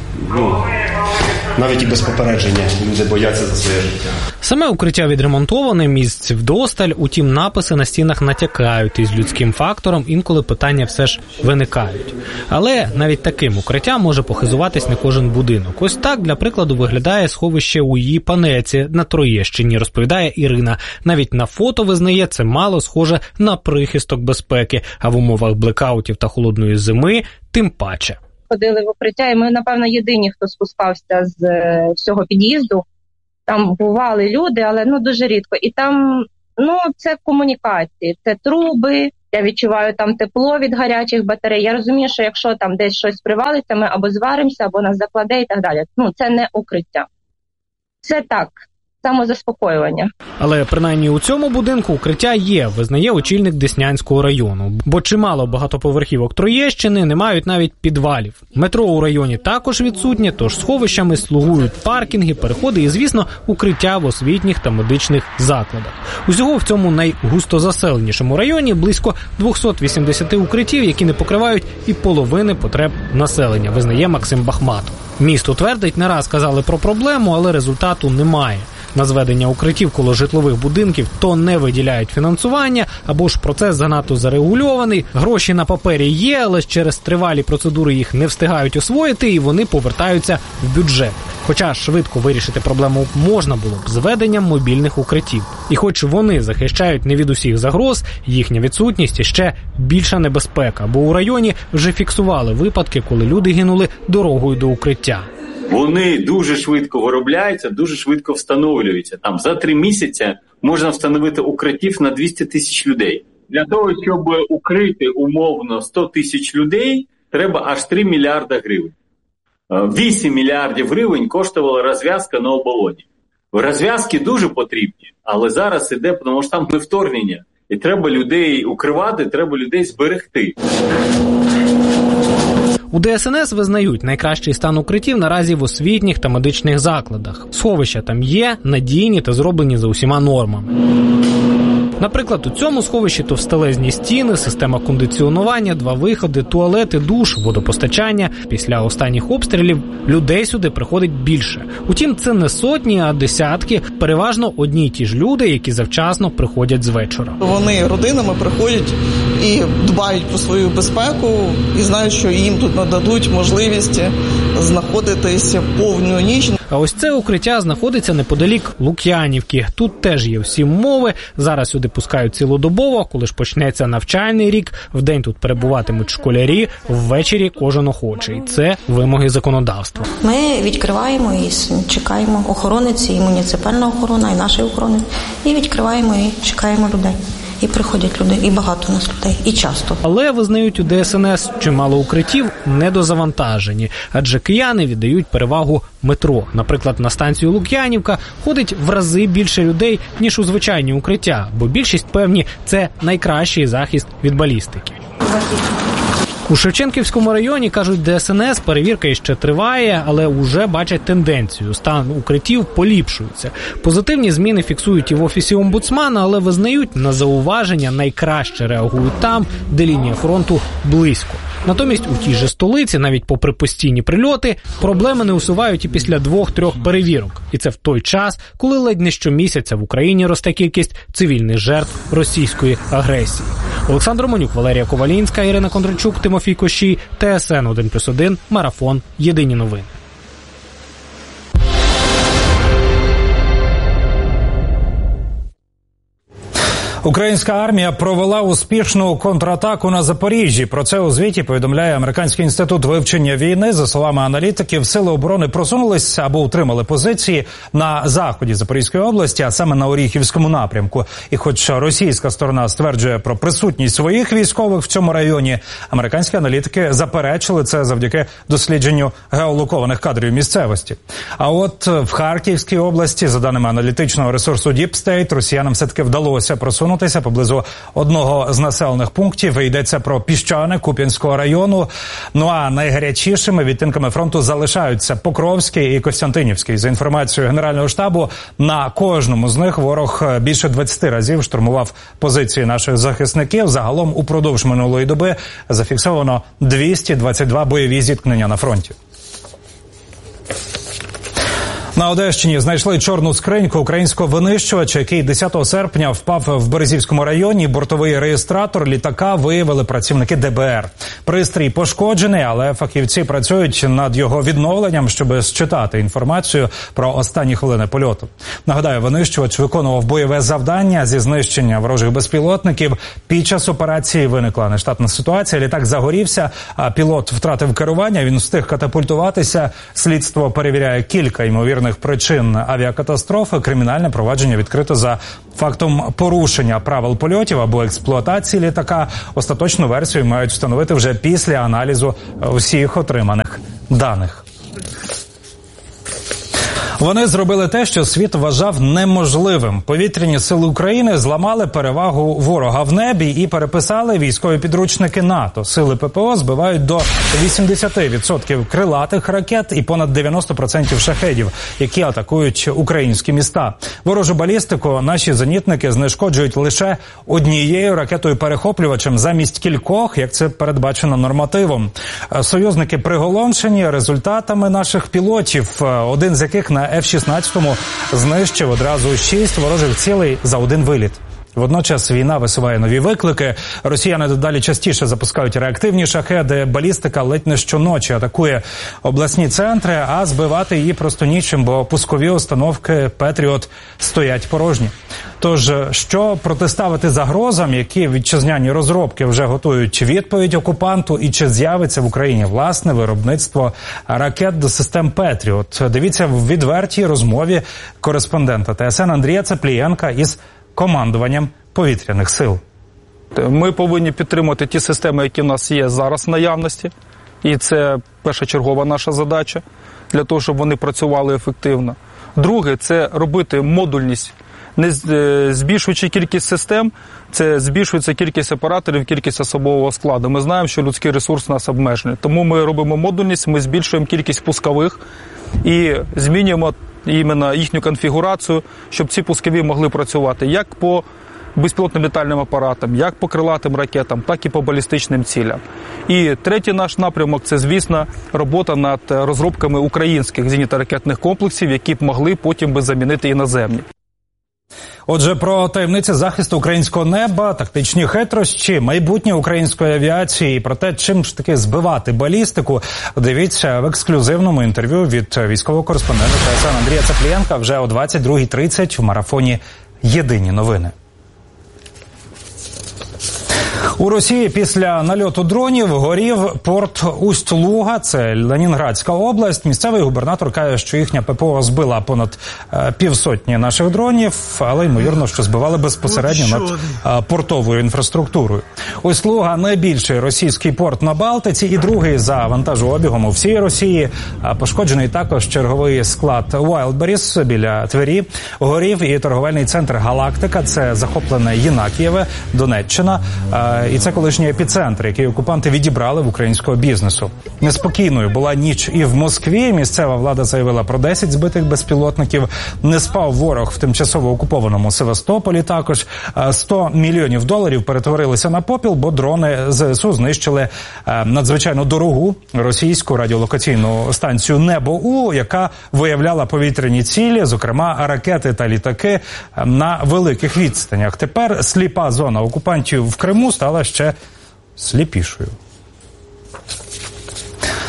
навіть і без попередження люди бояться за своє життя. Саме укриття відремонтоване, місць вдосталь, утім написи на стінах натякають, і з людським фактором інколи питання все ж виникають. Але навіть таким укриттям може похизуватись не кожен будинок. Ось так, для прикладу, виглядає сховище у її Панеці на Троєщині, розповідає Ірина. Навіть на фото визнає, це мало схоже на прихисток безпеки, а в умовах блекаутів та холодної зими тим паче. Ходили в укриття, і ми, напевно, єдині, хто спускався з всього під'їзду. Там бували люди, але дуже рідко. І там, це комунікації, це труби, я відчуваю там тепло від гарячих батарей. Я розумію, що якщо там десь щось привалиться, ми або зваримося, або нас закладе і так далі. Це не укриття. Це так. Самозаспокоювання. Але принаймні у цьому будинку укриття є, визнає очільник Деснянського району. Бо чимало багатоповерхівок Троєщини не мають навіть підвалів. Метро у районі також відсутнє, тож сховищами слугують паркінги, переходи і, звісно, укриття в освітніх та медичних закладах. Усього в цьому найгустозаселенішому районі близько 280 укриттів, які не покривають і половини потреб населення, визнає Максим Бахматов. Місто твердить, не раз казали про проблему, але результату немає. На зведення укриттів коло житлових будинків то не виділяють фінансування, або ж процес занадто зарегульований, гроші на папері є, але через тривалі процедури їх не встигають освоїти і вони повертаються в бюджет. Хоча швидко вирішити проблему можна було б зведенням мобільних укриттів. І хоч вони захищають не від усіх загроз, їхня відсутність ще більша небезпека, бо у районі вже фіксували випадки, коли люди гинули дорогою до укриття. Вони дуже швидко виробляються, дуже швидко встановлюються. Там за 3 місяці можна встановити укриттів на 200 тисяч людей. Для того, щоб укрити умовно 100 тисяч людей, треба аж 3 мільярда гривень. 8 мільярдів гривень коштувала розв'язка на оболоні. Розв'язки дуже потрібні, але зараз іде, тому що там вторгнення. І треба людей укривати, треба людей зберегти. У ДСНС визнають, найкращий стан укриттів наразі в освітніх та медичних закладах. Сховища там є, надійні та зроблені за усіма нормами. Наприклад, у цьому сховищі товстелезні стіни, система кондиціонування, 2 виходи, туалети, душ, водопостачання. Після останніх обстрілів людей сюди приходить більше. Утім, це не сотні, а десятки, переважно одні й ті ж люди, які завчасно приходять з вечора. Вони родинами приходять і дбають про свою безпеку, і знають, що їм тут нададуть можливість знаходитися повну ніч. А ось це укриття знаходиться неподалік Лук'янівки. Тут теж є всі умови. Зараз сюди пускають цілодобово, коли ж почнеться навчальний рік. Вдень тут перебуватимуть школярі, ввечері кожен охочий. Це вимоги законодавства. Ми відкриваємо і чекаємо охоронець, і муніципальна охорона, і наші охорони. І відкриваємо, і чекаємо людей. І приходять люди, і багато у нас людей, і часто. Але, визнають у ДСНС, чимало укриттів недозавантажені, адже кияни віддають перевагу метро. Наприклад, на станцію Лук'янівка ходить в рази більше людей, ніж у звичайні укриття, бо більшість певні – це найкращий захист від балістики. У Шевченківському районі, кажуть ДСНС, перевірка іще триває, але уже бачать тенденцію. Стан укриттів поліпшується. Позитивні зміни фіксують і в офісі омбудсмана, але визнають, на зауваження найкраще реагують там, де лінія фронту близько. Натомість у тій же столиці, навіть попри постійні прильоти, проблеми не усувають і після 2-3 перевірок. І це в той час, коли ледь не щомісяця в Україні росте кількість цивільних жертв російської агресії. Олександр Романюк, Валерія Ковалінська, Ірина Кондрачук, Тимофій Кощій, ТСН 1+1, Марафон, Єдині новини. Українська армія провела успішну контратаку на Запоріжжі. Про це у звіті повідомляє Американський інститут вивчення війни. За словами аналітиків, сили оборони просунулись або утримали позиції на заході Запорізької області, а саме на Оріхівському напрямку. І хоч російська сторона стверджує про присутність своїх військових в цьому районі, американські аналітики заперечили це завдяки дослідженню геолокованих кадрів місцевості. А от в Харківській області, за даними аналітичного ресурсу Deep State, росіянам все-таки вдалося просунутися поблизу одного з населених пунктів. Йдеться про Піщане Куп'янського району. Ну а найгарячішими відтинками фронту залишаються Покровський і Костянтинівський. За інформацією Генерального штабу, на кожному з них ворог більше 20 разів штурмував позиції наших захисників. Загалом упродовж минулої доби зафіксовано 222 бойові зіткнення на фронті. На Одещині знайшли чорну скриньку українського винищувача, який 10 серпня впав в Березівському районі. Бортовий реєстратор літака виявили працівники ДБР. Пристрій пошкоджений, але фахівці працюють над його відновленням, щоб считати інформацію про останні хвилини польоту. Нагадаю, винищувач виконував бойове завдання зі знищення ворожих безпілотників. Під час операції виникла нештатна ситуація. Літак загорівся, а пілот втратив керування. Він встиг катапультуватися. Слідство перевіряє кілька ймовірних причин авіакатастрофи. Кримінальне провадження відкрито за фактом порушення правил польотів або експлуатації літака. Остаточну версію мають встановити вже після аналізу усіх отриманих даних. Вони зробили те, що світ вважав неможливим. Повітряні сили України зламали перевагу ворога в небі і переписали військові підручники НАТО. Сили ППО збивають до 80% крилатих ракет і понад 90% шахедів, які атакують українські міста. Ворожу балістику наші зенітники знешкоджують лише однією ракетою-перехоплювачем замість кількох, як це передбачено нормативом. Союзники приголомшені результатами наших пілотів, один з яких на F-16 знищив одразу 6 ворожих цілей за один виліт. Водночас війна висуває нові виклики. Росіяни дедалі частіше запускають реактивні шахеди. Балістика ледь не щоночі атакує обласні центри, а збивати її просто нічим, бо пускові установки «Петріот» стоять порожні. Тож, що протиставити загрозам, які вітчизняні розробки вже готують відповідь окупанту, і чи з'явиться в Україні власне виробництво ракет до систем «Петріот»? Дивіться в відвертій розмові кореспондента ТСН Андрія Цаплієнка із командуванням повітряних сил. Ми повинні підтримати ті системи, які в нас є зараз в наявності. І це першочергова наша задача, для того, щоб вони працювали ефективно. Друге – це робити модульність. Не збільшуючи кількість систем, це збільшується кількість операторів, кількість особового складу. Ми знаємо, що людський ресурс у нас обмежений. Тому ми робимо модульність, ми збільшуємо кількість пускових і змінюємо іменно їхню конфігурацію, щоб ці пускові могли працювати як по безпілотним літальним апаратам, як по крилатим ракетам, так і по балістичним цілям. І третій наш напрямок – це, звісно, робота над розробками українських зенітно-ракетних комплексів, які б могли потім би замінити іноземні. Отже, про таємниці захисту українського неба, тактичні хитрощі, майбутнє української авіації і про те, чим ж таки збивати балістику, дивіться в ексклюзивному інтерв'ю від військового кореспондента ТСН Андрія Цаплієнка вже о 22:30 в марафоні «Єдині новини». У Росії після нальоту дронів горів порт Усть-Луга, це Ленінградська область. Місцевий губернатор каже, що їхня ППО збила понад півсотні наших дронів, але ймовірно, що збивали безпосередньо над портовою інфраструктурою. Усть-Луга – найбільший російський порт на Балтиці і другий за вантажообігом у всій Росії. Пошкоджений також черговий склад Wildberries біля Твері. Горів і торговельний центр «Галактика», це захоплене Єнакієве, Донеччина. І це колишній епіцентр, який окупанти відібрали в українського бізнесу. Неспокійною була ніч і в Москві. Місцева влада заявила про 10 збитих безпілотників. Не спав ворог в тимчасово окупованому Севастополі також. $100 мільйонів перетворилися на попіл, бо дрони ЗСУ знищили надзвичайно дорогу російську радіолокаційну станцію «Небо-У», яка виявляла повітряні цілі, зокрема ракети та літаки на великих відстанях. Тепер сліпа зона окупантів в Криму стала ще сліпішою.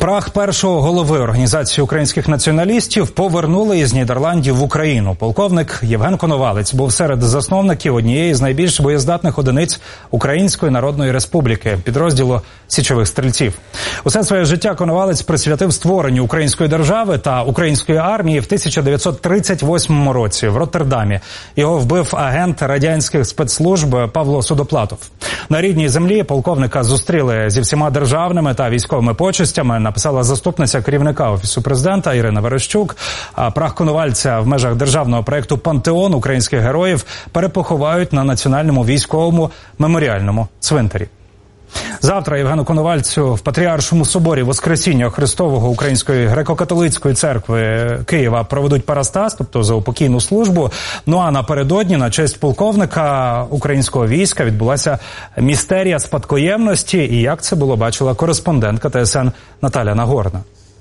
Прах першого голови Організації українських націоналістів повернули із Нідерландів в Україну. Полковник Євген Коновалець був серед засновників однієї з найбільш боєздатних одиниць Української Народної Республіки, підрозділу січових стрільців. Усе своє життя Коновалець присвятив створенню української держави та української армії в 1938 році в Роттердамі. Його вбив агент радянських спецслужб Павло Судоплатов. На рідній землі полковника зустріли зі всіма державними та військовими почестями, написала заступниця керівника Офісу президента Ірина Верещук. Прах Коновальця в межах державного проєкту «Пантеон» українських героїв перепоховають на Національному військовому меморіальному цвинтарі. Завтра Євгену Коновальцю в Патріаршому соборі Воскресіння Христового Української греко-католицької церкви Києва проведуть парастас, тобто заупокійну службу. Ну а напередодні на честь полковника українського війська відбулася містерія спадкоємності. І як це було, бачила кореспондентка ТСН Наталя Нагорна.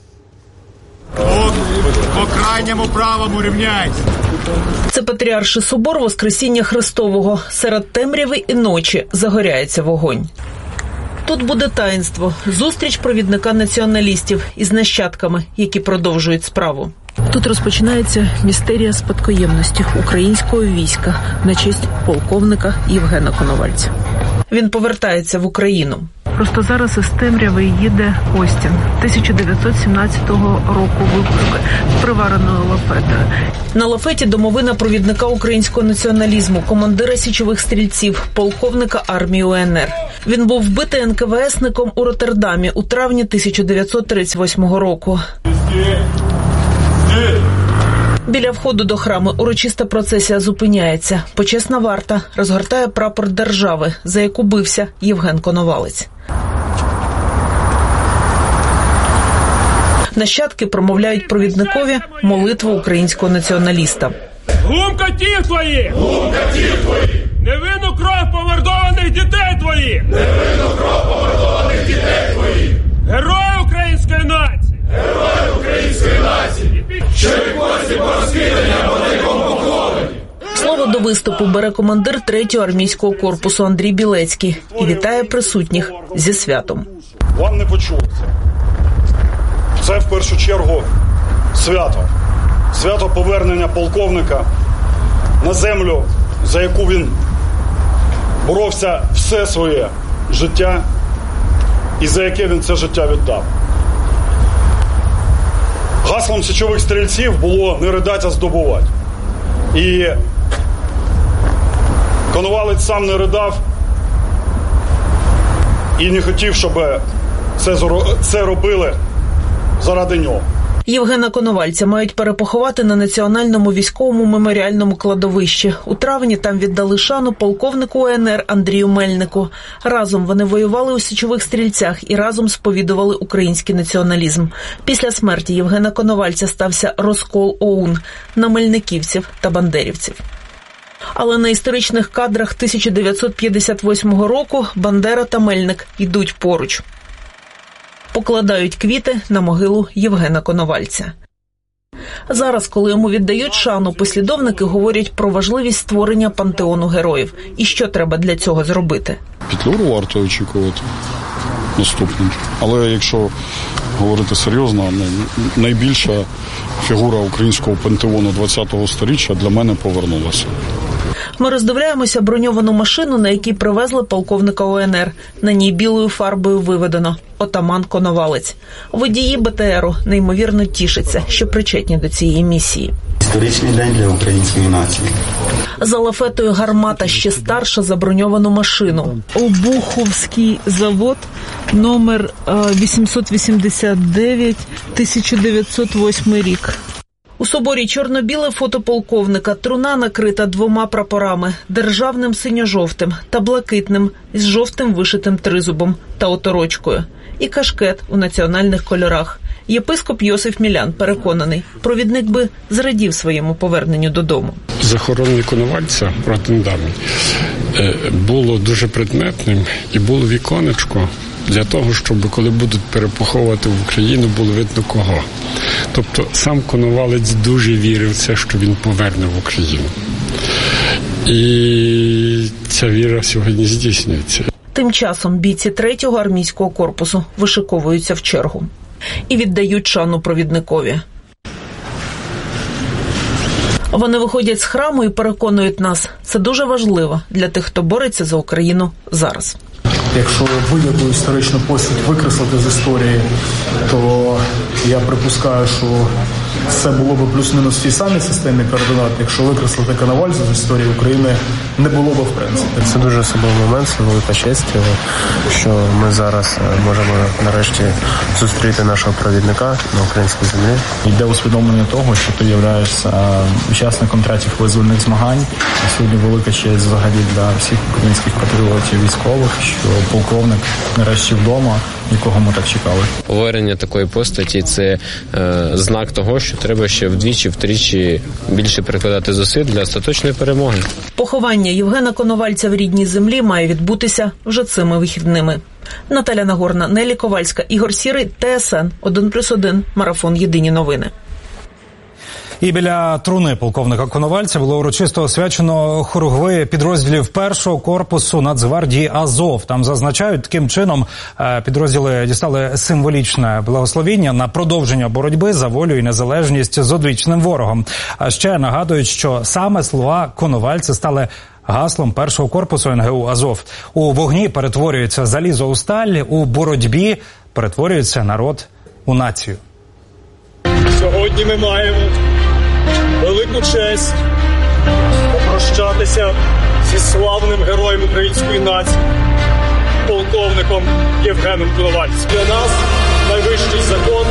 По крайньому правому рівняйся. Це Патріарший собор Воскресіння Христового. Серед темряви і ночі загоряється вогонь. Тут буде таїнство, зустріч провідника націоналістів із нащадками, які продовжують справу. Тут розпочинається містерія спадкоємності українського війська на честь полковника Євгена Коновальця. Він повертається в Україну. Просто зараз із темряви їде Остін 1917 року випуску з привареною лафетою. На лафеті домовина провідника українського націоналізму, командира січових стрільців, полковника армії УНР. Він був вбитий НКВСником у Роттердамі у травні 1938 року. Біля входу до храму урочиста процесія зупиняється. Почесна варта розгортає прапор держави, за яку бився Євген Коновалець. Нащадки промовляють провідникові молитву українського націоналіста. Глум катів твоїх! Глум катів твоїх! Невинну кров помордованих дітей твоїх! Невинну кров помордованих дітей твоїх! Герої української нації! Герої української нації! Що відбулося по розкиданням по такому поховані! Слово до виступу бере командир 3-го армійського корпусу Андрій Білецький і вітає присутніх зі святом. Вам не почулося. Це, в першу чергу, свято. Свято повернення полковника на землю, за яку він боровся все своє життя і за яке він це життя віддав. Гаслом січових стрільців було «не ридать, а здобувати». І Коновалець сам не ридав і не хотів, щоб це робили заради нього. Євгена Коновальця мають перепоховати на Національному військовому меморіальному кладовищі. У травні там віддали шану полковнику УНР Андрію Мельнику. Разом вони воювали у січових стрільцях і разом сповідували український націоналізм. Після смерті Євгена Коновальця стався розкол ОУН на мельниківців та бандерівців. Але на історичних кадрах 1958 року Бандера та Мельник йдуть поруч. Покладають квіти на могилу Євгена Коновальця. Зараз, коли йому віддають шану, послідовники говорять про важливість створення пантеону героїв. І що треба для цього зробити? Петлюру варто очікувати наступним. Але якщо говорити серйозно, найбільша фігура українського пантеону ХХ століття для мене повернулася. Ми роздивляємося броньовану машину, на якій привезли полковника УНР. На ній білою фарбою виведено «Отаман Коновалець». Водії БТРу неймовірно тішаться, що причетні до цієї місії. Історичний день для української нації. За лафетою гармата ще старша за броньовану машину. Обуховський завод, номер 889, 1908 рік. У соборі чорно-біле фото полковника, труна накрита 2 прапорами – державним синьо-жовтим та блакитним з жовтим вишитим тризубом та оторочкою. І кашкет у національних кольорах. Єпископ Йосиф Мілян переконаний, провідник би зрадів своєму поверненню додому. Захоронення Коновальця в Роттердамі було дуже предметним і було віконечко для того, щоб коли будуть перепоховувати в Україну, було видно кого. Тобто сам Коновалець дуже вірив в це, що він поверне в Україну. І ця віра сьогодні здійснюється. Тим часом бійці 3-го армійського корпусу вишиковуються в чергу. і віддають шану провідникові. Вони виходять з храму і переконують нас, це дуже важливо для тих, хто бореться за Україну зараз. Якщо будь-яку історичну постать викреслити з історії, то я припускаю, що це було б плюс-мінус в тій самій системі координат. Якщо викреслити Коновальця з історії України, не було б в принципі. Це дуже особливий момент, це велика честь, що ми зараз можемо нарешті зустріти нашого провідника на українській землі. Йде усвідомлення того, що ти являєшся учасником третіх визвольних змагань. І сьогодні велика честь взагалі для всіх українських патріотів, військових, що полковник нарешті вдома, якого ми так чекали. Повернення такої постаті – це знак того, що треба ще вдвічі-втричі більше прикладати зусиль для остаточної перемоги. Поховання Євгена Коновальця в рідній землі має відбутися вже цими вихідними. Наталя Нагорна, Нелі Ковальська, Ігор Сірий, ТСН 1+1, Марафон Єдині новини. І біля труни полковника Коновальця було урочисто освячено хоругви підрозділів першого корпусу Нацгвардії «Азов». Там зазначають, таким чином підрозділи дістали символічне благословіння на продовження боротьби за волю і незалежність з одвічним ворогом. А ще нагадують, що саме слова Коновальця стали гаслом першого корпусу НГУ «Азов». У вогні перетворюється залізо у сталь, у боротьбі перетворюється народ у націю. Сьогодні ми маємо велику честь попрощатися зі славним героєм української нації, полковником Євгеном Коновальцем. Для нас найвищий закон